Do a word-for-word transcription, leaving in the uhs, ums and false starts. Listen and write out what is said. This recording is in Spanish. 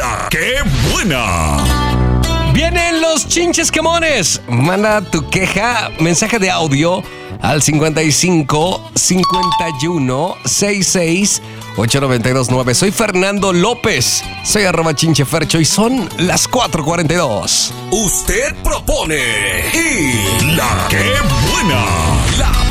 La que buena. Vienen los chinches quemones. Manda tu queja, mensaje de audio al cincuenta y cinco, cincuenta y uno, sesenta y seis, ochocientos noventa y nueve. Soy Fernando López. Soy arroba chinchefercho y son las cuatro cuarenta y dos. Usted propone y la que buena. La